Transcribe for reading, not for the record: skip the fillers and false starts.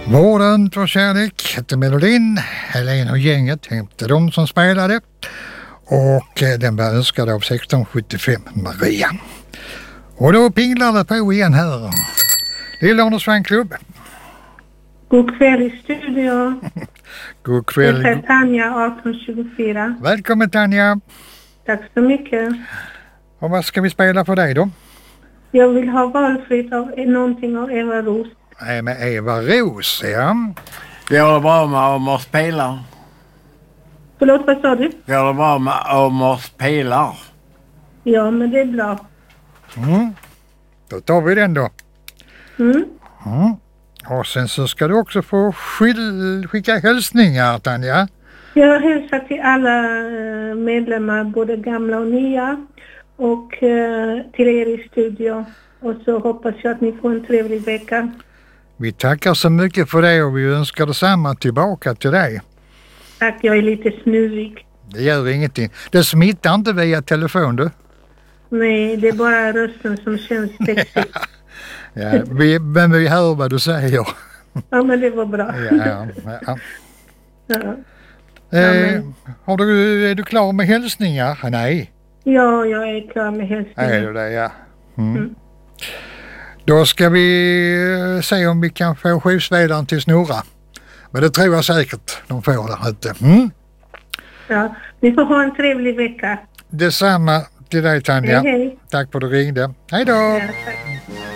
Vården och kärlek hette melodin. Helene och gänget hette de som spelade. Och den var önskad av 1675 Maria. Och då pinglar det på igen här. Lillåners fanklubb. God kväll i studio. God kväll. Det är Tanja 1824. Välkommen Tanja. Tack så mycket. Och vad ska vi spela för dig då? Jag vill ha valfritt av någonting av Eva Ros. Nej, med Eva Ros, ja. Går det bra med Omars pilar? Förlåt, vad sa du? Går det bra med Omars pilar? Ja, men det är bra. Då tar vi den då. Mm. Och sen så ska du också få skicka hälsningar, Tanja. Jag hälsar till alla medlemmar, både gamla och nya. Och till er i studio. Och så hoppas jag att ni får en trevlig vecka. Vi tackar så mycket för det och vi önskar detsamma tillbaka till dig. Tack, jag är lite snuvig. Det gör ingenting. Det smittar inte via telefon, du. Nej, det är bara rösten som känns sexig. Ja, men vi hör vad du säger. Ja, men det var bra. Ja. Ja. Är du klar med hälsningar? Nej. Ja, jag är klar med hälsningar. Är du det, ja. Då ska vi se om vi kan få skivsvedaren till snurra. Men det tror jag säkert de får där ute. Ja, ni får ha en trevlig vecka. Detsamma till dig, Tanja. Hej. Tack för att du ringde. Hej då! Ja, tack.